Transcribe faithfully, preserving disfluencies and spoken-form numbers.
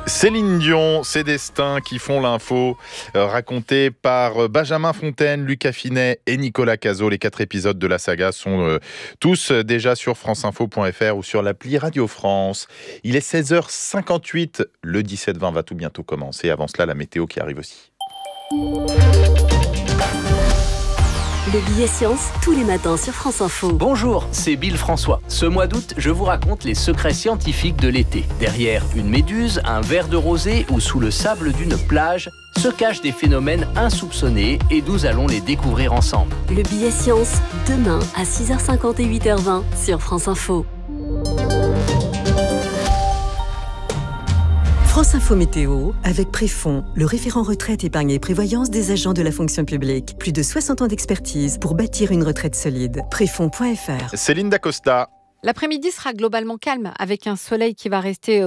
Céline Dion, ses destins qui font l'info, euh, raconté par Benjamin Fontaine, Lucas Finet et Nicolas Cazot. Les quatre épisodes de la saga sont euh, tous déjà sur franceinfo point f r ou sur l'appli Radio France. Il est seize heures cinquante-huit, le dix-sept vingt va tout bientôt commencer. Avant cela, la météo qui arrive aussi. Le billet science, tous les matins sur France Info. Bonjour, c'est Bill François. Ce mois d'août, je vous raconte les secrets scientifiques de l'été. Derrière une méduse, un verre de rosée ou sous le sable d'une plage, se cachent des phénomènes insoupçonnés et nous allons les découvrir ensemble. Le billet science, demain à six heures cinquante et huit heures vingt sur France Info. France Info Météo, avec Préfond, le référent retraite, épargne et prévoyance des agents de la fonction publique. Plus de soixante ans d'expertise pour bâtir une retraite solide. Préfond point f r. Céline Dacosta. L'après-midi sera globalement calme, avec un soleil qui va rester